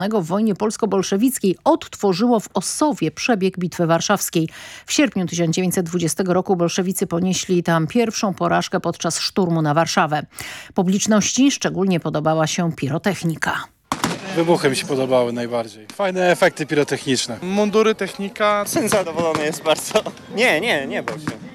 w wojnie polsko-bolszewickiej odtworzyło w Ossowie przebieg Bitwy Warszawskiej. W sierpniu 1920 roku bolszewicy ponieśli tam pierwszą porażkę podczas szturmu na Warszawę. Publiczności szczególnie podobała się pirotechnika. Wybuchy mi się podobały najbardziej. Fajne efekty pirotechniczne. Mundury, technika. Syn zadowolony jest bardzo. Nie bał się.